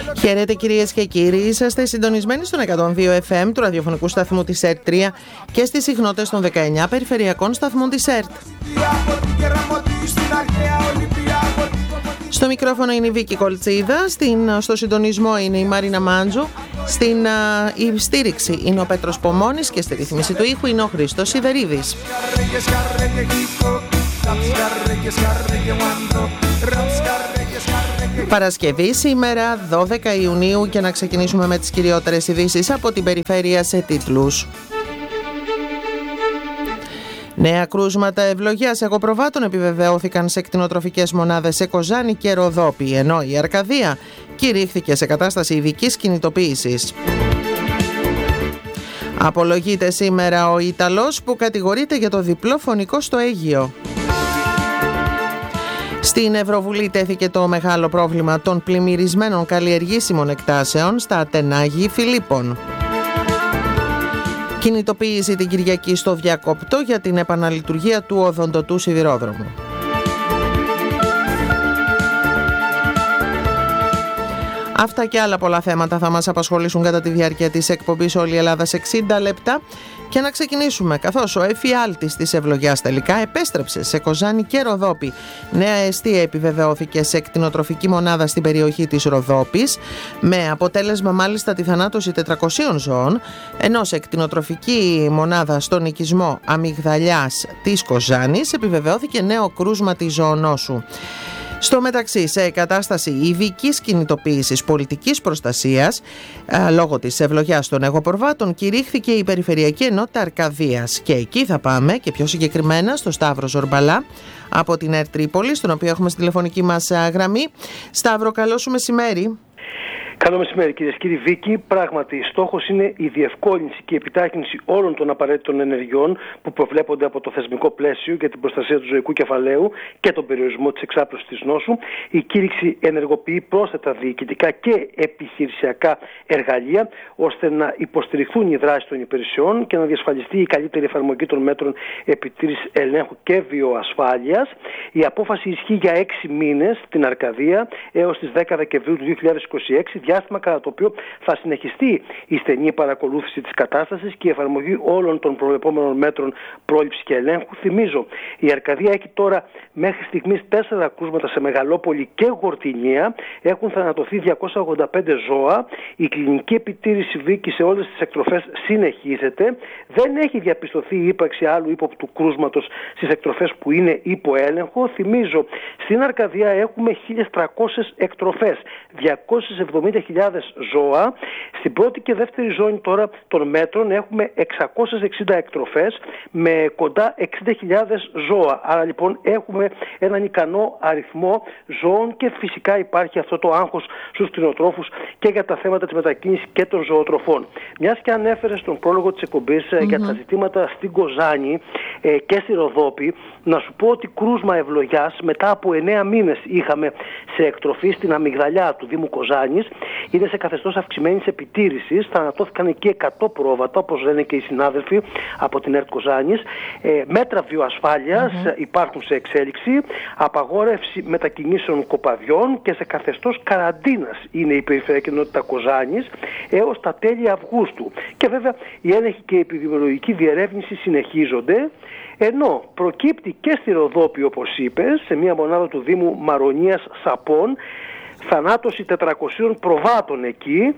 Χαίρετε κυρίες και κύριοι, είσαστε συντονισμένοι στον 102 FM του ραδιοφωνικού σταθμού της ΕΡΤ 3 και στις συχνότητες των 19 περιφερειακών σταθμών της ΕΡΤ. Στο μικρόφωνο είναι η Βίκη Κολτσίδα, στο συντονισμό είναι η Μαρίνα Μάντζου, στην στήριξη είναι ο Πέτρος Πομώνης και στη ρύθμιση του ήχου είναι ο Χρήστος Σιδερίδης. Παρασκευή σήμερα 12 Ιουνίου και να ξεκινήσουμε με τις κυριότερες ειδήσεις από την περιφέρεια σε τίτλους. Νέα κρούσματα ευλογίας εγωπροβάτων επιβεβαιώθηκαν σε κτηνοτροφικές μονάδες σε Κοζάνη και Ροδόπη, ενώ η Αρκαδία κηρύχθηκε σε κατάσταση ειδικής κινητοποίησης. Απολογείται σήμερα ο Ιταλός που κατηγορείται για το διπλό φωνικό στο Αίγυο. Στην Ευρωβουλή τέθηκε το μεγάλο πρόβλημα των πλημμυρισμένων καλλιεργήσιμων εκτάσεων στα Ατενάγη Φιλίππων. Κινητοποίηση την Κυριακή στο Διακόπτο για την επαναλειτουργία του οδοντοτού σιδηρόδρομου. Αυτά και άλλα πολλά θέματα θα μας απασχολήσουν κατά τη διάρκεια της εκπομπής «Όλη η Ελλάδα σε 60 λεπτά». Και να ξεκινήσουμε, καθώς ο εφιάλτης της ευλογιάς τελικά επέστρεψε σε Κοζάνη και Ροδόπη. Νέα εστία επιβεβαιώθηκε σε κτηνοτροφική μονάδα στην περιοχή της Ροδόπης, με αποτέλεσμα μάλιστα τη θανάτωση 400 ζώων, ενώ σε κτηνοτροφική μονάδα στον οικισμό Αμυγδαλιάς της Κοζάνης επιβεβαιώθηκε νέο κρούσμα της ζωονόσου. Στο μεταξύ, σε κατάσταση ειδικής κινητοποίησης πολιτικής προστασίας, λόγω της ευλογιάς των εγωπροβάτων, κηρύχθηκε η Περιφερειακή Ενότητα Αρκαδίας. Και εκεί θα πάμε, και πιο συγκεκριμένα στο Σταύρο Ζορμπαλά, από την ΕΡΤ Τρίπολη, στον οποίο έχουμε στη τηλεφωνική μας γραμμή. Σταύρο, καλό σου μεσημέρι. Καλό μεσημέρι κυρίες και κύριοι. Βίκη, πράγματι στόχος είναι η διευκόλυνση και η επιτάχυνση όλων των απαραίτητων ενεργειών που προβλέπονται από το θεσμικό πλαίσιο για την προστασία του ζωικού κεφαλαίου και τον περιορισμό της εξάπλωσης της νόσου. Η κήρυξη ενεργοποιεί πρόσθετα διοικητικά και επιχειρησιακά εργαλεία ώστε να υποστηριχθούν οι δράσεις των υπηρεσιών και να διασφαλιστεί η καλύτερη εφαρμογή των μέτρων επιτήρησης, ελέγχου και βιοασφάλειας. Η απόφαση ισχύει για 6 μήνες στην Αρκαδία έως τις 10 Δεκεμβρίου του 2026. Διάστημα κατά το οποίο θα συνεχιστεί η στενή παρακολούθηση της κατάστασης και η εφαρμογή όλων των προβλεπόμενων μέτρων πρόληψης και ελέγχου. Θυμίζω, η Αρκαδία έχει τώρα μέχρι στιγμής 4 κρούσματα σε Μεγαλόπολη και Γορτινία. Έχουν θανατωθεί 285 ζώα. Η κλινική επιτήρηση, Βίκη, σε όλες τις εκτροφές συνεχίζεται. Δεν έχει διαπιστωθεί η ύπαρξη άλλου ύποπτου κρούσματος στις εκτροφές που είναι υπό έλεγχο. Θυμίζω, στην Αρκαδία έχουμε 1.300 εκτροφές, 270.000 ζώα. Στην πρώτη και δεύτερη ζώνη τώρα των μέτρων έχουμε 660 εκτροφές με κοντά 60.000 ζώα. Άρα λοιπόν έχουμε έναν ικανό αριθμό ζώων και φυσικά υπάρχει αυτό το άγχος στους κτηνοτρόφους και για τα θέματα της μετακίνησης και των ζωοτροφών. Μιας και ανέφερε στον πρόλογο της εκπομπής για τα ζητήματα στην Κοζάνη και στη Ροδόπη, να σου πω ότι κρούσμα ευλογιάς μετά από 9 μήνες είχαμε σε εκτροφή στην Αμυγδαλιά του Δήμου Κοζάνης. Είναι σε καθεστώς αυξημένης επιτήρησης. Θανατώθηκαν εκεί 100 πρόβατα, όπως λένε και οι συνάδελφοι από την ΕΡΤ Κοζάνης. Μέτρα βιοασφάλειας υπάρχουν σε εξέλιξη. Απαγόρευση μετακινήσεων κοπαδιών και σε καθεστώς καραντίνας είναι η Περιφερειακή Ενότητα Κοζάνης έως τα τέλη Αυγούστου. Και βέβαια η έλεγχη και η επιδημιολογική διερεύνηση συνεχίζονται. Ενώ προκύπτει και στη Ροδόπη, όπως είπες, σε μια μονάδα του Δήμου Μαρονίας Σαπών, θανάτωση 400 προβάτων εκεί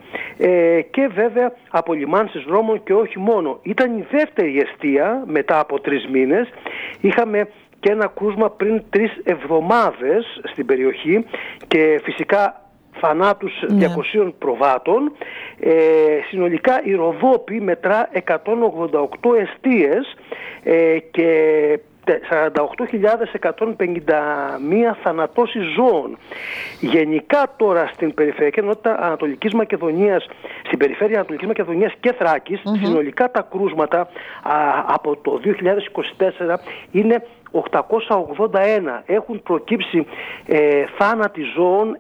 και βέβαια απολυμάνσεις δρόμων και όχι μόνο. Ήταν η δεύτερη εστία μετά από 3 μήνες. Είχαμε και ένα κρούσμα πριν 3 εβδομάδες στην περιοχή και φυσικά θανάτους 200 προβάτων. Συνολικά η Ροδόπη μετρά 188 εστίες και 48.151 θανατώσεις ζώων. Γενικά τώρα στην Περιφερειακή Ενότητα Ανατολικής Μακεδονίας, στην περιφέρεια Ανατολικής Μακεδονίας και Θράκης, συνολικά τα κρούσματα από το 2024 είναι 881. Έχουν προκύψει θάνατοι ζώων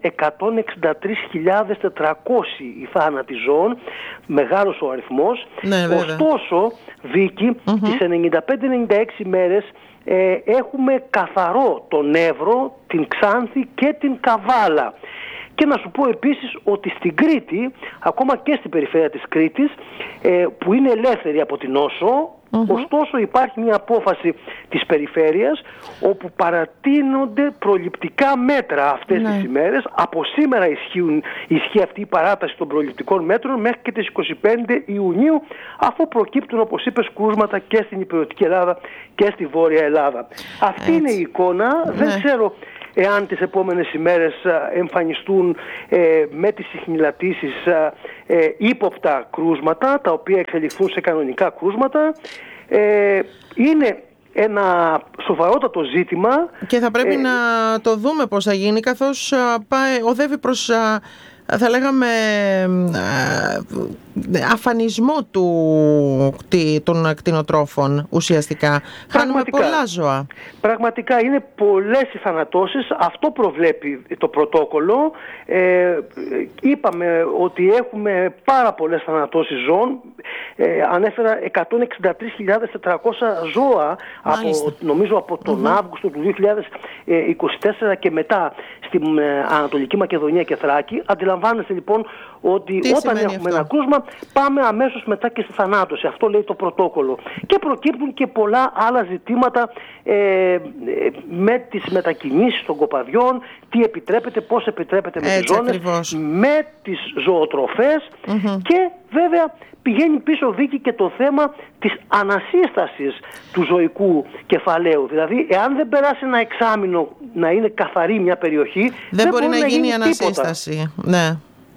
163.400 οι θάνατοι ζώων, μεγάλος ο αριθμός. Ωστόσο, Βίκη, τις 95-96 μέρες έχουμε καθαρό τον Εύρο, την Ξάνθη και την Καβάλα. Και να σου πω επίσης ότι στην Κρήτη, ακόμα και στην περιφέρεια της Κρήτης, που είναι ελεύθερη από την Νόσο, ωστόσο υπάρχει μια απόφαση της περιφέρειας όπου παρατείνονται προληπτικά μέτρα αυτές τις ημέρες. Από σήμερα ισχύει αυτή η παράταση των προληπτικών μέτρων μέχρι και τις 25 Ιουνίου, αφού προκύπτουν, όπως είπες, κρούσματα και στην Ηπειρωτική Ελλάδα και στη Βόρεια Ελλάδα. Αυτή είναι η εικόνα. Δεν ξέρω εάν τις επόμενες ημέρες εμφανιστούν με τις συχνηλατήσεις ύποπτα κρούσματα, τα οποία εξελιχθούν σε κανονικά κρούσματα. Είναι ένα σοβαρότατο ζήτημα. Και θα πρέπει να το δούμε πώς θα γίνει, καθώς οδεύει προς, θα λέγαμε, αφανισμό των κτηνοτρόφων ουσιαστικά. Χάνουμε πολλά ζώα. Πραγματικά είναι πολλές οι θανατώσεις. Αυτό προβλέπει το πρωτόκολλο. Είπαμε ότι έχουμε πάρα πολλές θανατώσεις ζώων. Ανέφερα 163.400 ζώα νομίζω από τον Αύγουστο του 2024 και μετά στην Ανατολική Μακεδονία και Θράκη. Αντιλαμβάνεστε λοιπόν ότι όταν έχουμε ένα κρούσμα πάμε αμέσως μετά και στη θανάτωση. Αυτό λέει το πρωτόκολλο. Και προκύπτουν και πολλά άλλα ζητήματα με τις μετακινήσεις των κοπαδιών, τι επιτρέπεται, πώς επιτρέπεται με τις ζώνες, με τις ζωοτροφές και βέβαια πηγαίνει πίσω, Βίκη, και το θέμα της ανασύστασης του ζωικού κεφαλαίου. Δηλαδή, εάν δεν περάσει ένα εξάμηνο να είναι καθαρή μια περιοχή, δεν μπορεί να γίνει ανασύσταση. Ναι.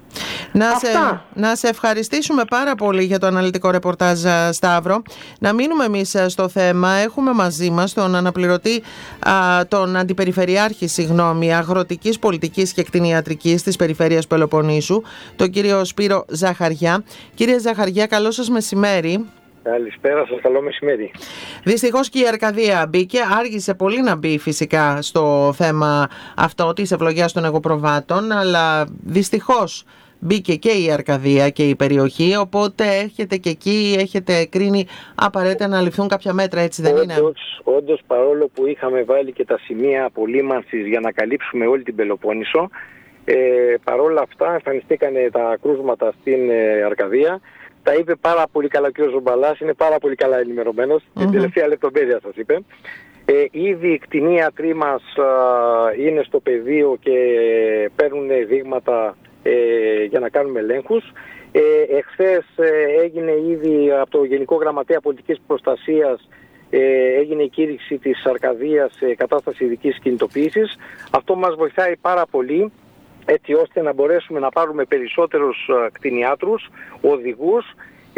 Να σε ευχαριστήσουμε πάρα πολύ για το αναλυτικό ρεπορτάζ, Σταύρο. Να μείνουμε εμείς στο θέμα. Έχουμε μαζί μας τον αναπληρωτή, τον αντιπεριφερειάρχη, αγροτικής πολιτικής και κτηνιατρικής της περιφέρειας Πελοποννήσου, τον κύριο Σπύρο Ζαχαριά. Κύριε Ζαχαριά, καλό σας μεσημέρι. Καλησπέρα σας, καλό μεσημέρι. Δυστυχώς και η Αρκαδία μπήκε, άργησε πολύ να μπει φυσικά στο θέμα αυτό της ευλογιάς των εγωπροβάτων, αλλά δυστυχώς μπήκε και η Αρκαδία και η περιοχή, οπότε έχετε κρίνει απαραίτητα να ληφθούν κάποια μέτρα, έτσι δεν είναι? Όντως, παρόλο που είχαμε βάλει και τα σημεία απολύμανσης για να καλύψουμε όλη την Πελοπόννησο, παρόλα αυτά εμφανιστήκανε τα κρούσματα στην Αρκαδία. Τα είπε πάρα πολύ καλά ο κ. Ζομπαλάς, είναι πάρα πολύ καλά ενημερωμένος, την τελευταία λεπτομέρεια σας είπε. Ήδη οι κτηνίατροι μας είναι στο πεδίο και παίρνουν δείγματα για να κάνουμε ελέγχους. Εχθές έγινε ήδη από το Γενικό Γραμματέα Πολιτικής Προστασίας έγινε η κήρυξη της Αρκαδίας σε κατάσταση ειδικής κινητοποίησης. Αυτό μας βοηθάει πάρα πολύ, έτσι ώστε να μπορέσουμε να πάρουμε περισσότερους κτηνιάτρους, οδηγούς,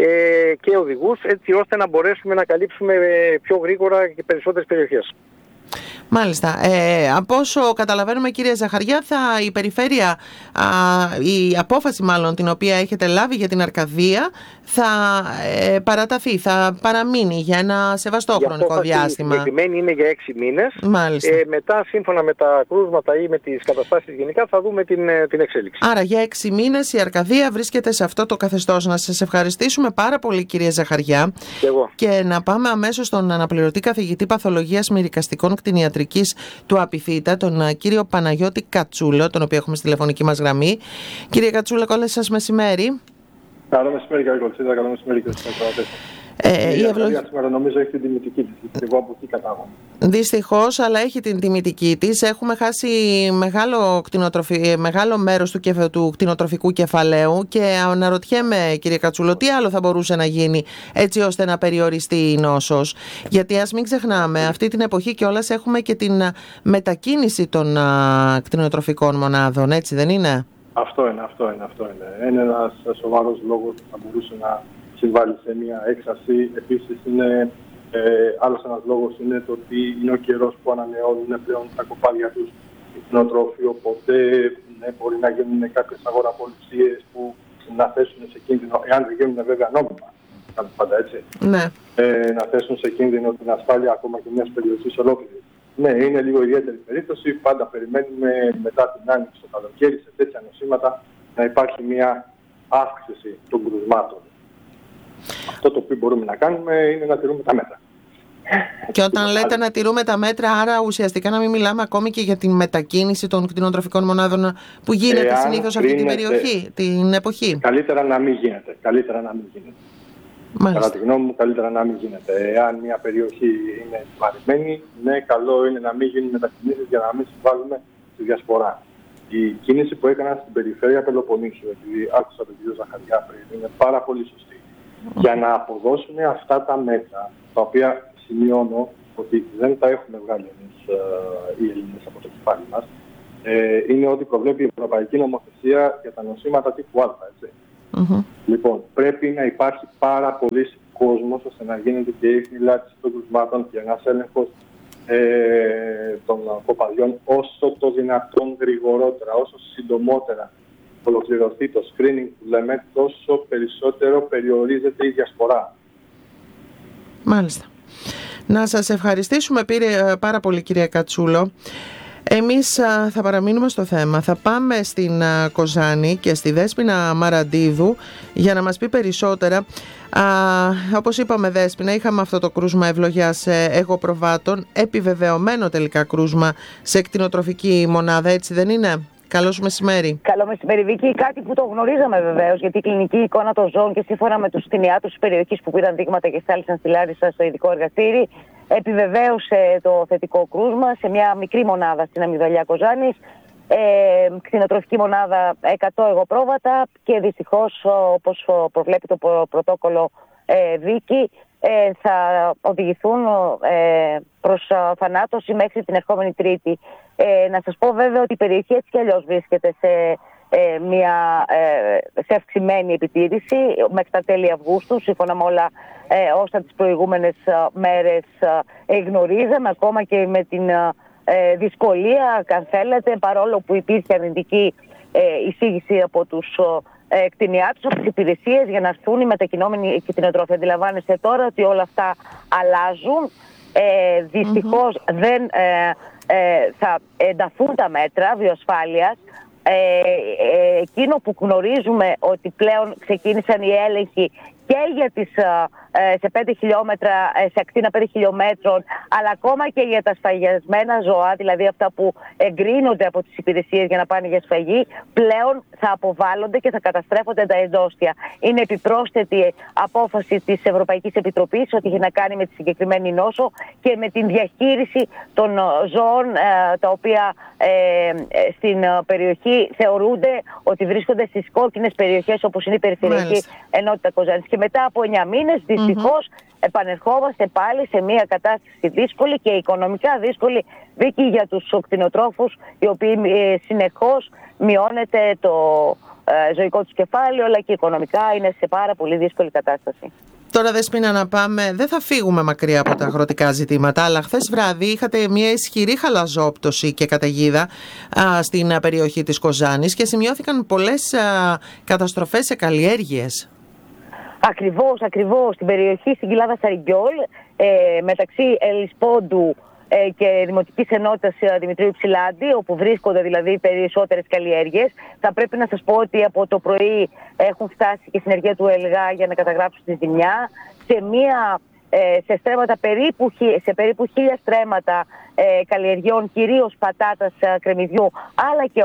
έτσι ώστε να μπορέσουμε να καλύψουμε πιο γρήγορα και περισσότερες περιοχές. Μάλιστα. Από όσο καταλαβαίνουμε, κύριε Ζαχαριά, η περιφέρεια, η απόφαση μάλλον την οποία έχετε λάβει για την Αρκαδία θα παραταθεί, θα παραμείνει για ένα σεβαστό χρονικό διάστημα. Η συγκεκριμένη είναι για 6 μήνες. Μετά, σύμφωνα με τα κρούσματα ή με τις καταστάσεις γενικά, θα δούμε την εξέλιξη. Άρα για 6 μήνες η Αρκαδία βρίσκεται σε αυτό το καθεστώς. Να σας ευχαριστήσουμε πάρα πολύ, κύριε Ζαχαριά. Και να πάμε αμέσως στον αναπληρωτή καθηγητή παθολογίας μυρικαστικών κτηνιατρικής του Απιθύτα, τον κύριο Παναγιώτη Κατσούλο, τον οποίο έχουμε στη τηλεφωνική μας γραμμή. Κύριε Κατσούλο, καλό σας μεσημέρι. Καλό μεσημέρι, κύριε Κολτσίδα, καλό μεσημέρι και στους ακροατές. Η ευλογία σήμερα νομίζω έχει την τιμητική της. Εγώ από εκεί κατάγομαι. Δυστυχώς, αλλά έχει την τιμητική της. Έχουμε χάσει μεγάλο μέρος του κτηνοτροφικού κεφαλαίου και αναρωτιέμαι, κύριε Κατσούλο, τι άλλο θα μπορούσε να γίνει έτσι ώστε να περιοριστεί η νόσος. Γιατί ας μην ξεχνάμε, αυτή την εποχή κιόλας έχουμε και την μετακίνηση των κτηνοτροφικών μονάδων, έτσι δεν είναι? Αυτό είναι. Είναι ένας σοβαρός λόγος που θα μπορούσε να συμβάλλει σε μια έξαρση. Επίσης, άλλος ένας λόγος είναι το ότι είναι ο καιρός που ανανεώνουν πλέον τα κοπάδια τους οι κτηνοτρόφοι, οπότε μπορεί να γίνουν κάποιες αγοραπολισίες που να θέσουν σε κίνδυνο, εάν δεν γίνουν βέβαια νόμιμα, πάντα έτσι, να θέσουν σε κίνδυνο την ασφάλεια ακόμα και μιας περιοχής ολόκληρης. Ναι, είναι λίγο ιδιαίτερη περίπτωση. Πάντα περιμένουμε μετά την άνοιξη στο καλοκαίρι σε τέτοια νοσήματα να υπάρχει μια αύξηση των κρουσμάτων. Αυτό το οποίο μπορούμε να κάνουμε είναι να τηρούμε τα μέτρα. Και όταν λέτε να τηρούμε τα μέτρα, άρα ουσιαστικά να μην μιλάμε ακόμη και για την μετακίνηση των κτηνοτροφικών μονάδων που γίνεται συνήθως αυτή την περιοχή, την εποχή. Καλύτερα να μην γίνεται. Κατά τη γνώμη μου, καλύτερα να μην γίνεται. Εάν μια περιοχή είναι βαρημένη, ναι, καλό είναι να μην γίνουν μετακινήσεις για να μην συμβάλλουμε στη διασπορά. Η κίνηση που έκανα στην περιφέρεια Πελοποννήσου, επειδή άκουσα τον κ. Ζαχαριά πριν, είναι πάρα πολύ σωστή. Για να αποδώσουν αυτά τα μέτρα, τα οποία σημειώνω ότι δεν τα έχουμε βγάλει εμείς οι Έλληνες από το κεφάλι μας, είναι ότι προβλέπει η Ευρωπαϊκή Νομοθεσία για τα νοσήματα τύπου Α. Έτσι. Λοιπόν, πρέπει να υπάρχει πάρα πολύ κόσμος ώστε να γίνεται και η χνηλάτιση των κρουσμάτων και ένας έλεγχος των κοπαδιών όσο το δυνατόν γρηγορότερα, όσο συντομότερα ολοκληρωθεί το screening που λέμε, τόσο περισσότερο περιορίζεται η διασπορά. Μάλιστα. Να σας ευχαριστήσουμε πάρα πολύ, κυρία Κατσούλο. Εμείς θα παραμείνουμε στο θέμα. Θα πάμε στην Κοζάνη και στη Δέσποινα Μαραντίδου για να μας πει περισσότερα. Όπως είπαμε, Δέσποινα, είχαμε αυτό το κρούσμα ευλογιάς εγωπροβάτων, επιβεβαιωμένο τελικά κρούσμα σε κτηνοτροφική μονάδα, έτσι δεν είναι? Καλώς μεσημέρι. Καλό μεσημέρι, Βίκη. Κάτι που το γνωρίζαμε βεβαίως, γιατί η κλινική εικόνα των ζώων και σύμφωνα με τους κτηνιάτρους της περιοχής που πήραν δείγματα και στάλησαν στη Λάρισα στο ειδικό εργαστήρι, επιβεβαίωσε το θετικό κρούσμα σε μια μικρή μονάδα στην Αμυγδαλιά Κοζάνης. Κτηνοτροφική μονάδα 100 εγωπρόβατα και δυστυχώς, όπως προβλέπει το πρωτόκολλο Βίκη, θα οδηγηθούν προς θανάτωση μέχρι την ερχόμενη Τρίτη. Να σας πω βέβαια ότι η περιοχή έτσι κι αλλιώς βρίσκεται σε αυξημένη επιτήρηση μέχρι τα τέλη Αυγούστου, σύμφωνα με όλα όσα τις προηγούμενες μέρες γνωρίζαμε, ακόμα και με την δυσκολία, αν θέλετε, παρόλο που υπήρχε αρνητική εισήγηση από τους κτηνιάτρους, από τις υπηρεσίες για να έρθουν οι μετακινόμενοι κτηνοτρόφοι. Αντιλαμβάνεστε τώρα ότι όλα αυτά αλλάζουν. Δυστυχώς δεν θα ενταθούν τα μέτρα βιοασφάλειας. Εκείνο που γνωρίζουμε ότι πλέον ξεκίνησαν οι έλεγχοι και για τις σε 5 χιλιόμετρα, σε ακτίνα 5 χιλιόμετρων, αλλά ακόμα και για τα σφαγιασμένα ζώα, δηλαδή αυτά που εγκρίνονται από τις υπηρεσίες για να πάνε για σφαγή, πλέον θα αποβάλλονται και θα καταστρέφονται τα εντόστια. Είναι επιπρόσθετη απόφαση της Ευρωπαϊκής Επιτροπής ότι έχει να κάνει με τη συγκεκριμένη νόσο και με την διαχείριση των ζώων τα οποία στην περιοχή θεωρούνται ότι βρίσκονται στις κόκκινες περιοχές όπως είναι η Περιφερειακή Ενότητα Κοζάνης. Και μετά από 9 μήνες δυστυχώς επανερχόμαστε πάλι σε μια κατάσταση δύσκολη και οικονομικά δύσκολη, Βίκη, για τους κτηνοτρόφους, οι οποίοι συνεχώς μειώνεται το ζωικό τους κεφάλαιο, αλλά και οικονομικά είναι σε πάρα πολύ δύσκολη κατάσταση. Τώρα, Δέσποινα, να πάμε, δεν θα φύγουμε μακριά από τα αγροτικά ζητήματα, αλλά χθες βράδυ είχατε μια ισχυρή χαλαζόπτωση και καταιγίδα στην περιοχή της Κοζάνης και σημειώθηκαν πολλές καταστροφές σε καλλιέργειες. Ακριβώς. Στην περιοχή, στην κοιλάδα Σαριγκιόλ, μεταξύ Ελισπόντου και Δημοτικής Ενότητας Δημητρίου Ψηλάντη, όπου βρίσκονται δηλαδή περισσότερες καλλιέργειες. Θα πρέπει να σας πω ότι από το πρωί έχουν φτάσει και συνεργεία του ΕΛΓΑ για να καταγράψουν τη ζημιά. Σε στρέμματα σε περίπου 1.000 στρέμματα καλλιεργειών, κυρίως πατάτας, κρεμμυδιού, αλλά και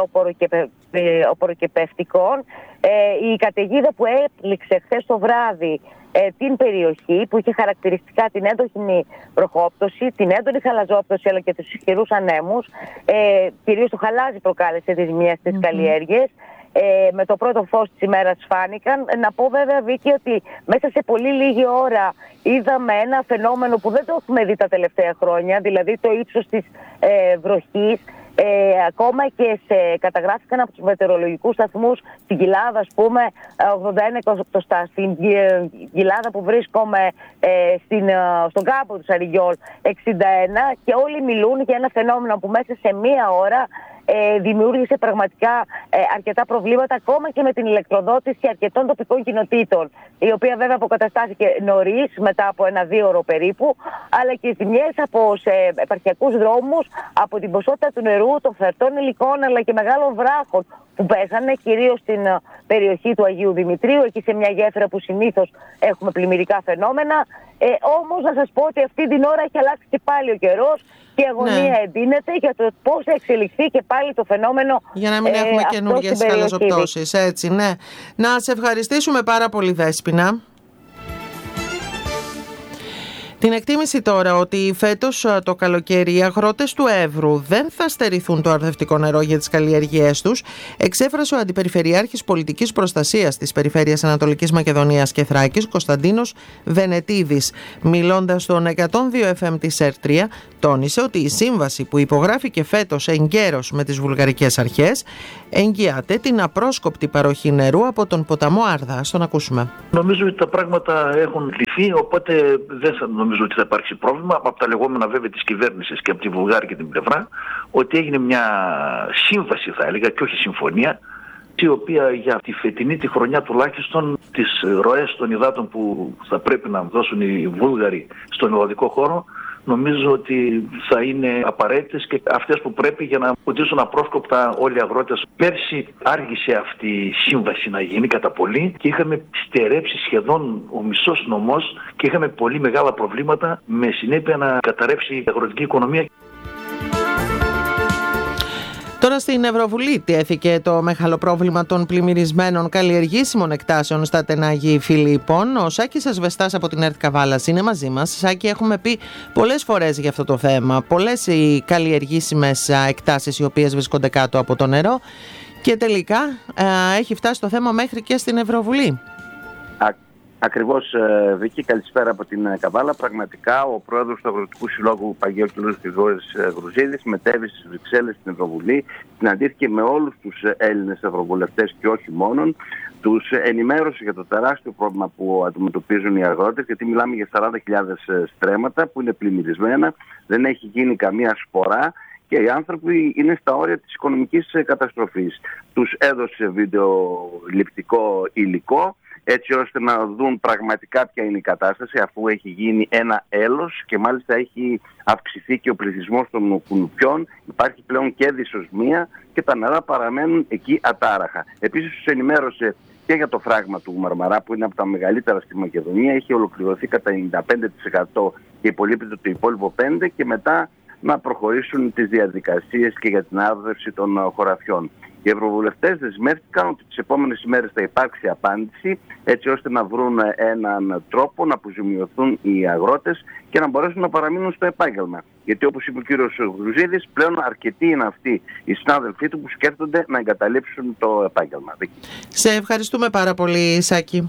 οπωροκυπευτικών. Η καταιγίδα που έπληξε χθες το βράδυ την περιοχή, που είχε χαρακτηριστικά την έντονη βροχόπτωση, την έντονη χαλαζόπτωση, αλλά και τους ισχυρούς ανέμους, κυρίως το χαλάζι προκάλεσε τις ζημιές στις καλλιέργειες. Με το πρώτο φως της ημέρας φάνηκαν. Να πω βέβαια, Βίκη, ότι μέσα σε πολύ λίγη ώρα είδαμε ένα φαινόμενο που δεν το έχουμε δει τα τελευταία χρόνια, δηλαδή το ύψος της βροχής. Ακόμα και καταγράφηκαν από τους μετεωρολογικούς σταθμούς στην κοιλάδα, ας πούμε, 81 εκατοστά. Στην κοιλάδα που βρίσκομαι στον κάμπο του Σαριγκιόλ 61, και όλοι μιλούν για ένα φαινόμενο που μέσα σε μία ώρα δημιούργησε πραγματικά αρκετά προβλήματα, ακόμα και με την ηλεκτροδότηση αρκετών τοπικών κοινοτήτων, η οποία βέβαια αποκαταστάθηκε νωρίς, μετά από 1-2 ώρο περίπου, αλλά και ζημιές σε επαρχιακούς δρόμους, από την ποσότητα του νερού, των φερτών υλικών, αλλά και μεγάλων βράχων που πέσανε, κυρίως στην περιοχή του Αγίου Δημητρίου, εκεί σε μια γέφυρα που συνήθως έχουμε πλημμυρικά φαινόμενα. Όμως να σας πω ότι αυτή την ώρα έχει αλλάξει και πάλι ο καιρός και η αγωνία εντείνεται για το πώς θα εξελιχθεί και πάλι το φαινόμενο. Για να μην έχουμε καινούργιες χαλαζοπτώσεις. Έτσι, ναι. Να σε ευχαριστήσουμε πάρα πολύ, Δέσποινα. Την εκτίμηση τώρα ότι φέτος το καλοκαίρι οι αγρότες του Εύρου δεν θα στερηθούν το αρδευτικό νερό για τις καλλιέργειές τους, εξέφρασε ο Αντιπεριφερειάρχης Πολιτικής Προστασίας της Περιφέρειας Ανατολικής Μακεδονίας και Θράκης, Κωνσταντίνος Βενετίδης. Μιλώντας στον 102 FM της ΕΡΤΡΙΑ, τόνισε ότι η σύμβαση που υπογράφηκε φέτος εγκαίρως με τις βουλγαρικές αρχές εγγυάται την απρόσκοπτη παροχή νερού από τον ποταμό Άρδα. Στον ακούσουμε. Νομίζω ότι τα πράγματα έχουν λυθεί, οπότε δεν θα νομίζω ότι θα υπάρξει πρόβλημα. Από τα λεγόμενα βέβαια της κυβέρνησης και από τη βουλγάρικη την πλευρά, ότι έγινε μια σύμβαση, θα έλεγα, και όχι συμφωνία, η οποία για τη φετινή τη χρονιά τουλάχιστον τις ροές των υδάτων που θα πρέπει να δώσουν οι Βούλγαροι στον ελλαδικό χώρο, νομίζω ότι θα είναι απαραίτητες και αυτές που πρέπει για να ποτίσουν απρόσκοπτα όλοι οι αγρότες. Πέρσι άργησε αυτή η σύμβαση να γίνει κατά πολύ και είχαμε στερέψει σχεδόν ο μισός νομός και είχαμε πολύ μεγάλα προβλήματα με συνέπεια να καταρρεύσει η αγροτική οικονομία. Τώρα στην Ευρωβουλή τέθηκε το μεγάλο πρόβλημα των πλημμυρισμένων καλλιεργήσιμων εκτάσεων στα Τενάγη Φιλίππων. Ο Σάκης Ασβεστάς από την ΕΡΤ Καβάλας είναι μαζί μας. Σάκη, έχουμε πει πολλές φορές για αυτό το θέμα. Πολλές οι καλλιεργήσιμες εκτάσεις οι οποίες βρίσκονται κάτω από το νερό και τελικά έχει φτάσει το θέμα μέχρι και στην Ευρωβουλή. Ακριβώς, Βίκη, καλησπέρα από την Καβάλα. Πραγματικά ο πρόεδρος του Αγροτικού Συλλόγου Παγιό κ. Γρηγόρης Γρουζίδης μετέβη στις Βρυξέλλες στην Ευρωβουλή, συναντήθηκε με όλους τους Έλληνες ευρωβουλευτές και όχι μόνον. Τους ενημέρωσε για το τεράστιο πρόβλημα που αντιμετωπίζουν οι αγρότες, γιατί μιλάμε για 40.000 στρέμματα που είναι πλημμυρισμένα, δεν έχει γίνει καμία σπορά και οι άνθρωποι είναι στα όρια της οικονομικής καταστροφής. Τους έδωσε βιντεοληπτικό υλικό, έτσι ώστε να δουν πραγματικά ποια είναι η κατάσταση, αφού έχει γίνει ένα έλος και μάλιστα έχει αυξηθεί και ο πληθυσμός των κουνουπιών, υπάρχει πλέον και δυσοσμία και τα νερά παραμένουν εκεί ατάραχα. Επίσης τους ενημέρωσε και για το φράγμα του Μαρμαρά, που είναι από τα μεγαλύτερα στη Μακεδονία, έχει ολοκληρωθεί κατά 95% και υπολείπεται το υπόλοιπο 5% και μετά να προχωρήσουν τις διαδικασίες και για την άρδευση των χωραφιών. Οι ευρωβουλευτές δεσμεύτηκαν ότι τις επόμενες ημέρες θα υπάρξει απάντηση, έτσι ώστε να βρουν έναν τρόπο να αποζημιωθούν οι αγρότες και να μπορέσουν να παραμείνουν στο επάγγελμα. Γιατί όπως είπε ο κύριος Γρουζίδης, πλέον αρκετοί είναι αυτοί οι συνάδελφοί του που σκέφτονται να εγκαταλείψουν το επάγγελμα. Σε ευχαριστούμε πάρα πολύ, Σάκη.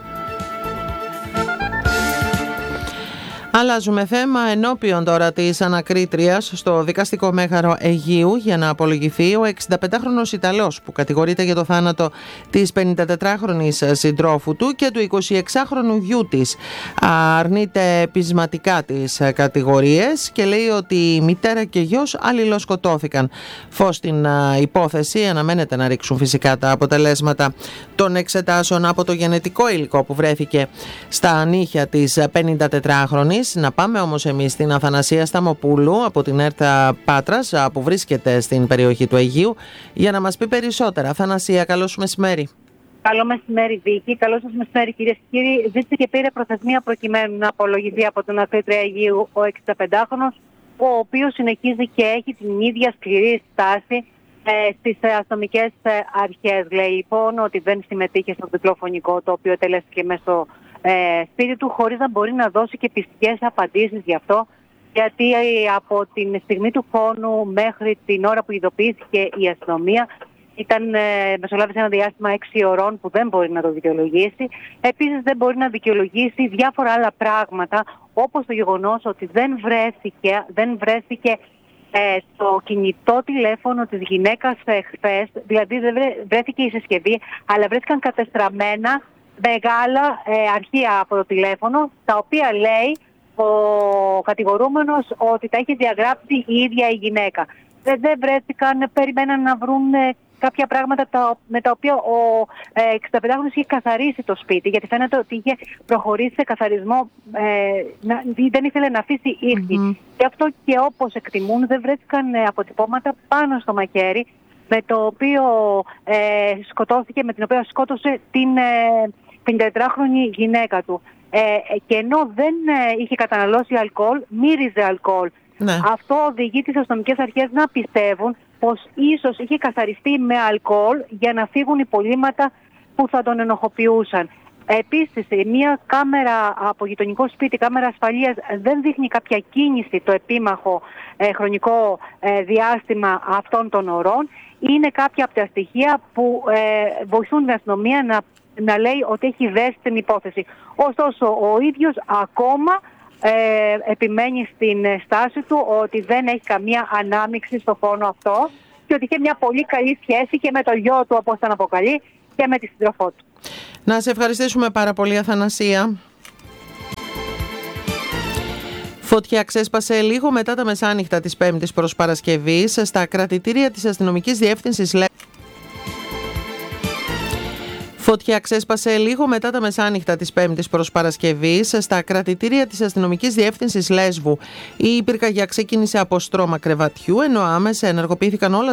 Αλλάζουμε θέμα. Ενώπιον τώρα της ανακρίτριας στο δικαστικό μέγαρο Αιγείου για να απολογηθεί ο 65χρονος Ιταλός που κατηγορείται για το θάνατο της 54χρονης συντρόφου του και του 26χρονου γιού της. Αρνείται πεισματικά τις κατηγορίες και λέει ότι η μητέρα και γιος αλληλοσκοτώθηκαν. Φως στην υπόθεση, αναμένεται να ρίξουν φυσικά τα αποτελέσματα των εξετάσεων από το γενετικό υλικό που βρέθηκε στα νύχια της 54χρονης. Να πάμε όμως εμείς στην Αθανασία Σταμοπούλου από την ΕΡΤ Πάτρας που βρίσκεται στην περιοχή του Αιγείου για να μας πει περισσότερα. Αθανασία, καλώς μεσημέρι. Καλό μεσημέρι, Βίκη. Καλό σας μεσημέρι, κυρίες και κύριοι. Ζήτησε και πήρε προθεσμία προκειμένου να απολογηθεί από τον ακρίτρια Αιγείου ο 65χρονος, ο οποίος συνεχίζει και έχει την ίδια σκληρή στάση στις αστυνομικές αρχές. Λέει λοιπόν ότι δεν συμμετείχε στο διπλοφωνικό, το οποίο τελέστηκε μέσα στο σπίτι του, χωρίς να μπορεί να δώσει και πιστικές απαντήσεις γι' αυτό, γιατί από την στιγμή του φόνου μέχρι την ώρα που ειδοποιήθηκε η αστυνομία μεσολάβησε ένα διάστημα 6 ωρών που δεν μπορεί να το δικαιολογήσει. Επίσης δεν μπορεί να δικαιολογήσει διάφορα άλλα πράγματα, όπως το γεγονός ότι δεν βρέθηκε το κινητό τηλέφωνο της γυναίκας χθες, δηλαδή δεν βρέθηκε η συσκευή, αλλά βρέθηκαν κατεστραμμένα μεγάλα αρχεία από το τηλέφωνο, τα οποία λέει ο κατηγορούμενος ότι τα είχε διαγράψει η ίδια η γυναίκα. Δεν βρέθηκαν, περιμέναν να βρουν κάποια πράγματα με τα οποία ο 65χρονος είχε καθαρίσει το σπίτι, γιατί φαίνεται ότι είχε προχωρήσει σε καθαρισμό, δεν ήθελε να αφήσει ίχνη. Και αυτό και όπως εκτιμούν δεν βρέθηκαν αποτυπώματα πάνω στο μαχαίρι με την οποία σκότωσε την 54χρονη γυναίκα του. Και ενώ δεν είχε καταναλώσει αλκοόλ, μύριζε αλκοόλ. Ναι. Αυτό οδηγεί τις αστυνομικές αρχές να πιστεύουν πως ίσως είχε καθαριστεί με αλκοόλ για να φύγουν υπολείμματα που θα τον ενοχοποιούσαν. Επίσης, μια κάμερα από γειτονικό σπίτι, κάμερα ασφαλείας, δεν δείχνει κάποια κίνηση το επίμαχο χρονικό διάστημα αυτών των ωρών. Είναι κάποια από τα στοιχεία που βοηθούν την αστυνομία να λέει ότι έχει δέσει την υπόθεση. Ωστόσο, ο ίδιος ακόμα επιμένει στην στάση του ότι δεν έχει καμία ανάμειξη στο φόνο αυτό και ότι είχε μια πολύ καλή σχέση και με το γιο του, όπως τον αποκαλεί, και με τη σύντροφό του. Να σε ευχαριστήσουμε πάρα πολύ, Αθανασία. Φωτιά ξέσπασε λίγο μετά τα μεσάνυχτα της Πέμπτης προς Παρασκευής στα κρατητήρια της αστυνομικής διεύθυνσης Φωτιά ξέσπασε λίγο μετά τα μεσάνυχτα της Πέμπτης προς Παρασκευής στα κρατητήρια της αστυνομικής διεύθυνσης Λέσβου. Η πυρκαγιά ξεκίνησε από στρώμα κρεβατιού, ενώ άμεσα ενεργοποιήθηκαν όλα